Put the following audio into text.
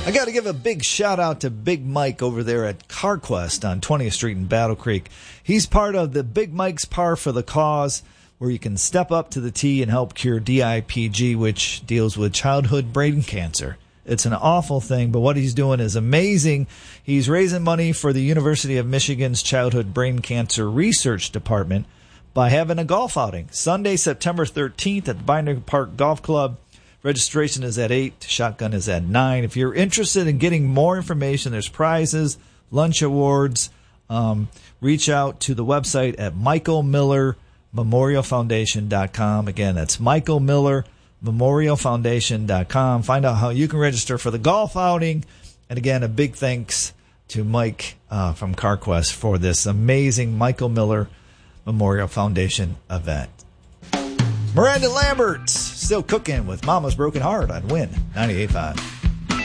I got to give a big shout out to Big Mike over there at CarQuest on 20th Street in Battle Creek. He's part of the Big Mike's Par for the Cause, where you can step up to the tee and help cure DIPG, which deals with childhood brain cancer. It's an awful thing, but what he's doing is amazing. He's raising money for the University of Michigan's Childhood Brain Cancer Research Department by having a golf outing Sunday, September 13th at the Binder Park Golf Club. Registration is at 8. Shotgun is at 9. If you're interested in getting more information, there's prizes, lunch awards. Reach out to the website at michaelmillermemorialfoundation.com. Again, that's michaelmillermemorialfoundation.com. Find out how you can register for the golf outing. And again, a big thanks to Mike from CarQuest for this amazing Michael Miller Memorial Foundation event. Miranda Lambert, still cooking with Mama's Broken Heart on Win 98.5.